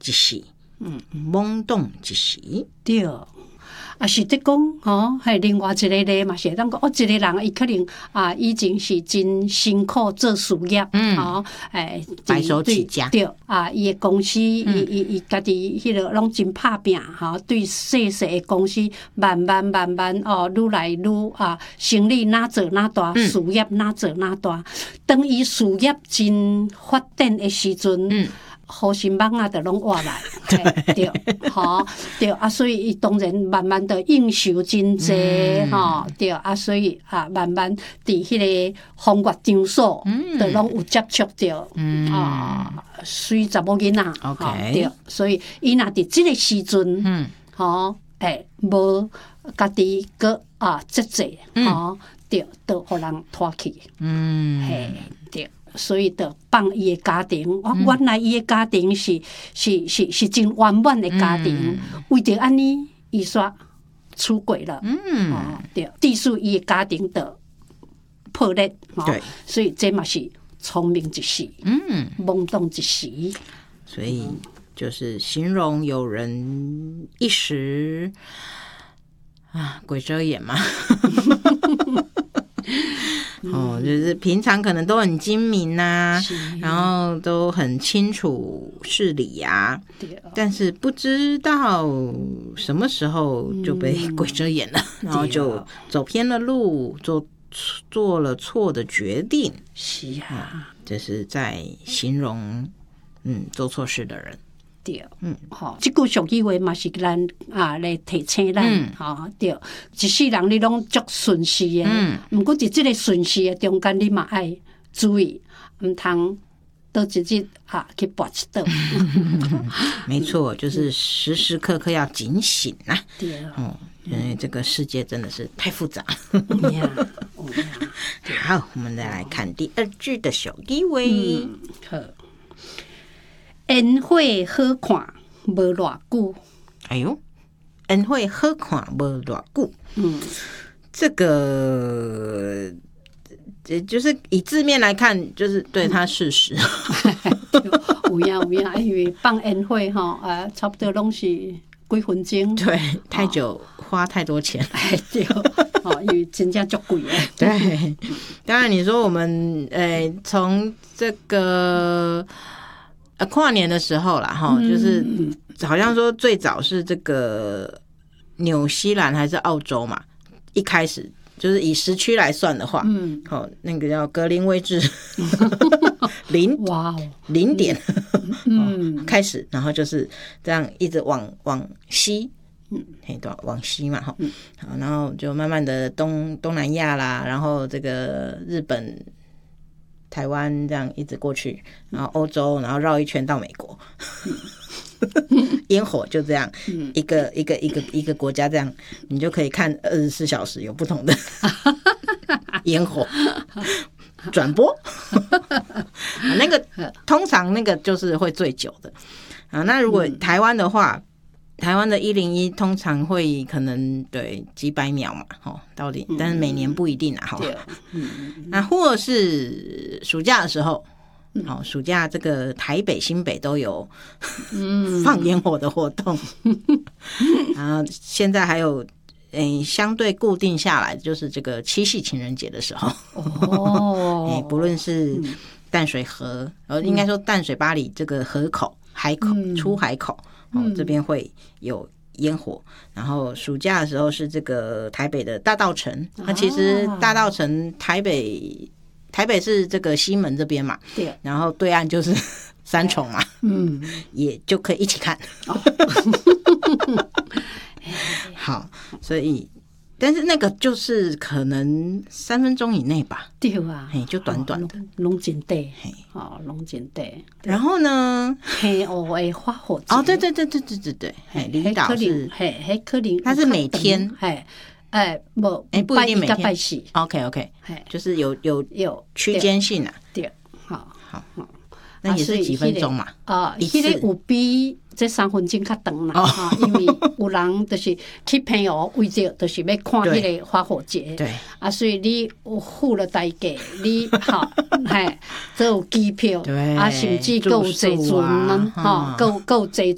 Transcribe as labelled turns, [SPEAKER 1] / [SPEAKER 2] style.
[SPEAKER 1] 一时，懵懂一时，
[SPEAKER 2] 对。啊，是得讲吼，还另外一个例嘛，是当讲一个人伊可能以前是真辛苦做事业，
[SPEAKER 1] 白手起家，
[SPEAKER 2] 对伊的公司，伊家己迄个拢真拍拼，对细细的公司慢慢愈来愈生意哪做哪大，事业哪做哪大。当伊事业真发展的时阵，好心帮就拢活来，对，对所以伊当然慢慢的应酬真济，对所以慢慢伫迄个风月场所，就拢有接触到，水查某囡仔，对，所以伊若伫即个时阵，无家己个节制，对，都互人拖去，对。所以就放伊的家庭，原来伊的家庭是真圆满的家庭，为着安尼，伊煞出轨了，对，致使伊的家庭的破裂，对，所以这嘛是聪明一时，懵懂一时，
[SPEAKER 1] 所以就是形容有人一时鬼遮眼嘛。就是平常可能都很精明然后都很清楚事理但是不知道什么时候就被鬼遮眼了，然后就走偏了路，做了错的决定。
[SPEAKER 2] 是
[SPEAKER 1] 这是在形容做错事的人。
[SPEAKER 2] 对，这句俗语话嘛是咱来提醒咱，对，一世人你拢足顺势的，不过伫这个顺势的中间，你嘛爱注意，唔通倒一日去跋一倒。
[SPEAKER 1] 没错，就是时时刻刻要警醒
[SPEAKER 2] 对，
[SPEAKER 1] 因为这个世界真的是太复杂。好，我们再来看第二句的小语尾。
[SPEAKER 2] 好。烟火好看无偌久，
[SPEAKER 1] 哎呦，烟火好看无偌久，这个就是以字面来看，就是对它事实。
[SPEAKER 2] 有影，因为放烟火差不多拢是几分钟，
[SPEAKER 1] 对，太久花太多钱，
[SPEAKER 2] 对，因为真正足贵的。
[SPEAKER 1] 对，当然你说我们从这个。跨年的时候啦，就是好像说最早是这个纽西兰还是澳洲嘛，一开始就是以时区来算的话，那个叫格林威治0点开始，然后就是这样一直往西，往西嘛，然后就慢慢的东南亚啦，然后这个日本。台湾这样一直过去，然后欧洲，然后绕一圈到美国，烟火就这样一个国家这样，你就可以看24小时有不同的烟火转播。那个通常那个就是会最久的那如果台湾的话。台湾的101通常会可能对几百秒嘛，到底，但是每年不一定那或者是暑假的时候，暑假这个台北、新北都有放烟火的活动，然后现在还有相对固定下来，就是这个七夕情人节的时候，不论是淡水河，应该说淡水八里这个河口、海口、出海口。这边会有烟火，然后暑假的时候是这个台北的大稻埕，那其实大稻埕台北是这个西门这边嘛，对，然后对岸就是三重嘛，也就可以一起看。好，所以但是那个就是可能3分钟以内吧，
[SPEAKER 2] 对
[SPEAKER 1] 就短短的，
[SPEAKER 2] 拢真短，拢真短。
[SPEAKER 1] 然后呢，
[SPEAKER 2] 黑黑的花火节，
[SPEAKER 1] 对，离岛是
[SPEAKER 2] 可能
[SPEAKER 1] 它是每天，
[SPEAKER 2] 不
[SPEAKER 1] 一定每天
[SPEAKER 2] 拜四
[SPEAKER 1] ，OK， 就是有区间性
[SPEAKER 2] 对，好，
[SPEAKER 1] 那也是几分钟嘛？
[SPEAKER 2] 迄个有比这3分钟较长啦，因为有人就是去朋友为着就是要看迄个花火节，
[SPEAKER 1] 对，
[SPEAKER 2] 所以你有付了代价，你这有机票，甚至还有坐船，还有坐